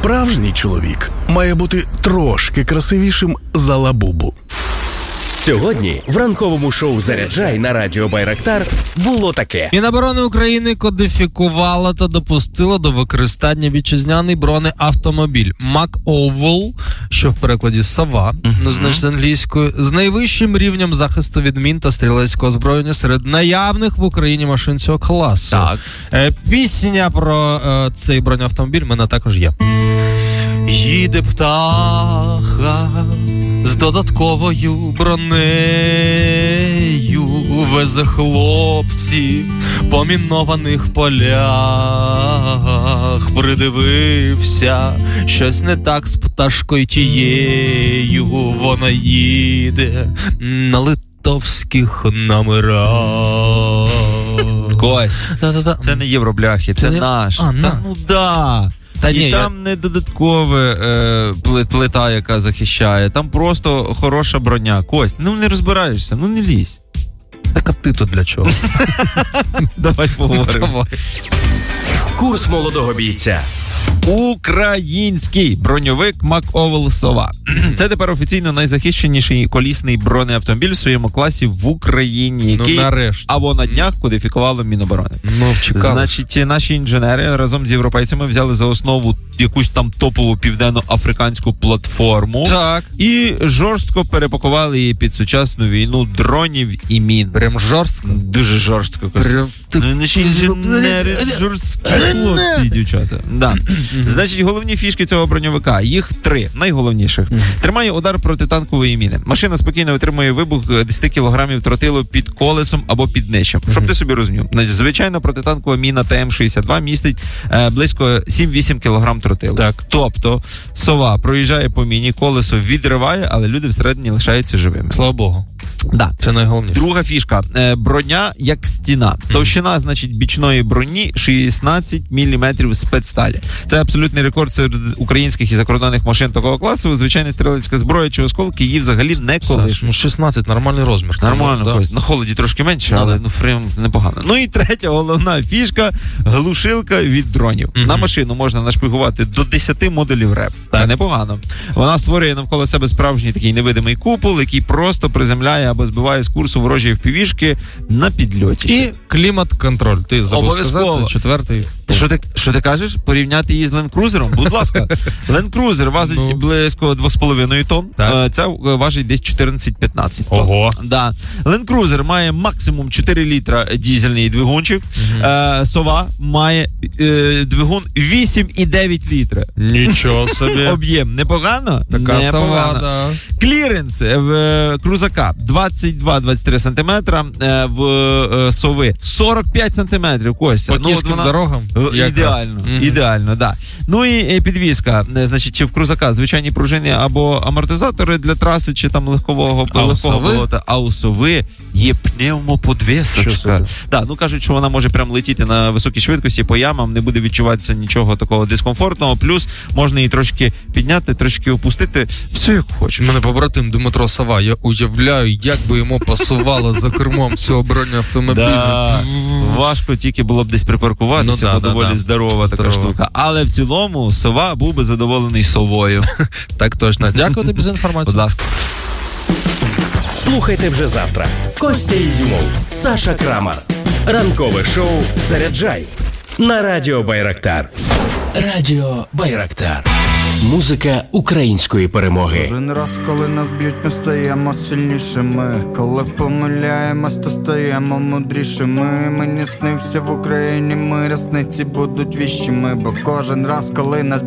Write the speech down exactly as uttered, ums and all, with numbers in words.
Справжній чоловік має бути трошки красивішим за лабубу. Сьогодні в ранковому шоу «Заряджай» на радіо Байрактар було таке. Міноборони України кодифікувала та допустила до використання вітчизняний бронеавтомобіль Мак-Оувел, що в перекладі «сова», uh-huh. значить з англійською, з найвищим рівнем захисту від мін та стрілецького озброєння серед наявних в Україні машин цього класу. Так. Е, пісня про е, цей бронеавтомобіль в мене також є. Їде птаха з додатковою бронею, везе хлопців по мінованих полях. Придивився, щось не так з пташкою тією, вона їде на литовських номерах. Кость, Да-да-да. це не євробляхи, це, це не... наш. А, на. Ну да. Та і ні, там я... не додаткове е, плита, яка захищає. Там просто хороша броня. Кость, ну не розбираєшся, ну не лізь. Так а ти тут для чого? Давай поговоримо. Давай. Курс молодого бійця. Український броньовик Мак-Оувел «Сова». Це тепер офіційно найзахищеніший колісний бронеавтомобіль в своєму класі в Україні, який ну, або на днях кодифікувало Міноборони. Ну, цікаво. Значить, наші інженери разом з європейцями взяли за основу якусь там топову південно-африканську платформу. Так. І жорстко перепакували її під сучасну війну дронів і мін. Прям жорстко? Дуже жорстко. Прям... Ну, наші інженери жорсткі хлопці, дівчата. Да. Значить, головні фішки цього броньовика, їх три, найголовніших. Тримає удар протитанкової міни. Машина спокійно витримує вибух десять кілограмів тротилу під колесом або під днищем. Щоб ти собі розумів. Значить, звичайна протитанкова міна Т М шістдесят два містить е, близько сім-вісім кілограм тротилу. Так. Тобто, «Сова» проїжджає по міні, колесо відриває, але люди всередині лишаються живими. Слава Богу. Да. Це найголовніше. Друга фішка. Е, броня як стіна. Товщина, значить, бічної броні шістнадцять міліметрів спецсталі. Це абсолютний рекорд серед українських і закордонних машин такого класу. Звичайна стрілецька зброя чи осколки її взагалі не колишуть. Ну, шістнадцять, нормальний розмір. Нормально, да. На холоді трошки менше, Ну, але да. ну прям непогано. Ну і третя головна фішка – глушилка від дронів. Mm-hmm. На машину можна нашпигувати до десять модулів РЕП. Це непогано. Вона створює навколо себе справжній такий невидимий купол, який просто приземляє або збиває з курсу ворожі еф пі ві-шки на підльоті. І клімат-контроль. Ти забув сказати, четвертий. Що ти, що ти кажеш? Порівняти її з Land Cruiser? Будь ласка. Land Cruiser важить ну. близько два з половиною тонн. Так. Це важить десь чотирнадцять-п'ятнадцять тонн. Ого. Да. Land Cruiser має максимум чотири літра дізельний двигунчик. Угу. Е, «Сова» має е, двигун вісім і дев'ять літра. Нічого собі. Об'єм. Непогано? Така «Сова», да. Кліренс в е, крузака двадцять два-двадцять три сантиметра, е, в е, «Сови» сорок п'ять сантиметрів. Костя. По ну, київським вона... дорогам? Ідеально, mm-hmm. ідеально, да. Ну і підвізка, значить, чи в крузака звичайні пружини або амортизатори для траси, чи там легкового болота, а у «Сови» є пневмоподвісочка. Да, ну кажуть, що вона може прям летіти на високій швидкості по ямам, не буде відчуватися нічого такого дискомфортного, плюс можна її трошки підняти, трошки опустити, все як хочеш. У мене побратим Дмитро Сова, я уявляю, як би йому пасувало за кермом цього бронеавтомобіля. Да. Важко тільки було б десь припаркуватися, ну, да, бо да, доволі да. здорова така Здорово. штука. Але в цілому «Сова» був би задоволений «Совою». Так точно. Дякую тобі за інформацію. Будь ласка. Слухайте вже завтра. Костя Ізюмов, Саша Крамар. Ранкове шоу «Заряджай» на радіо Байрактар. Радіо Байрактар. Музика української перемоги. Кожен раз, коли нас б'ють, ми стаємо сильнішими. Коли помиляємось, то стаємо мудрішими. Мені снився в Україні, ми рясниці будуть віщими. Бо кожен раз, коли нас